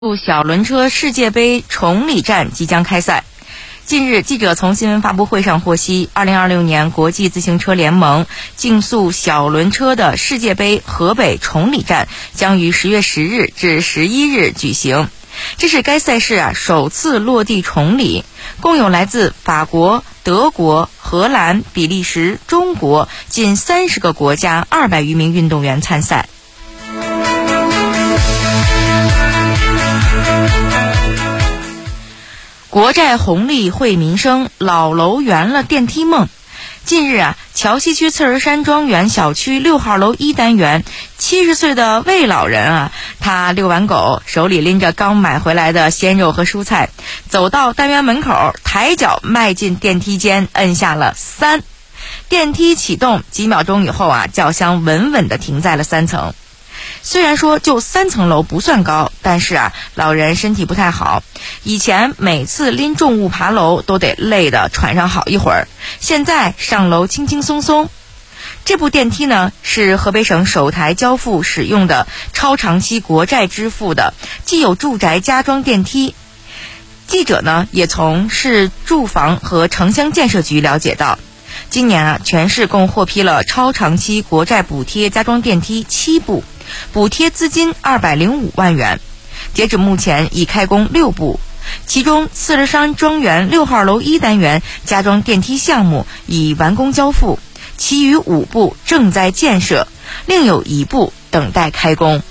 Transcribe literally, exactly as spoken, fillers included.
小轮车世界杯崇礼站即将开赛。近日，记者从新闻发布会上获悉，二零二六年国际自行车联盟竞速小轮车的世界杯河北崇礼站将于十月十日至十一日举行。这是该赛事啊首次落地崇礼，共有来自法国、德国、荷兰、比利时、中国近三十个国家二百余名运动员参赛。国债红利惠民生，老楼圆了电梯梦。近日啊，桥西区刺儿山庄园小区六号楼一单元，七十岁的魏老人啊，他遛完狗，手里拎着刚买回来的鲜肉和蔬菜，走到单元门口，抬脚迈进电梯间，摁下了三。电梯启动，几秒钟以后啊，轿厢稳稳地停在了三层。虽然说就三层楼不算高，但是啊，老人身体不太好，以前每次拎重物爬楼都得累得喘上好一会儿，现在上楼轻轻松松。这部电梯呢，是河北省首台交付使用的超长期国债支付的既有住宅加装电梯。记者呢，也从市住房和城乡建设局了解到，今年啊，全市共获批了超长期国债补贴加装电梯七部，补贴资金二百零五万元，截止目前已开工六部，其中刺儿山庄园六号楼一单元加装电梯项目已完工交付，其余五部正在建设，另有一部等待开工。